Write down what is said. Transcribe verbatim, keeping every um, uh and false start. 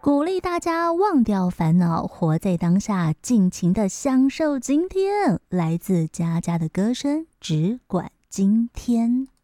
鼓励大家忘掉烦恼，活在当下，尽情的享受今天。来自佳佳的歌声，只管今天。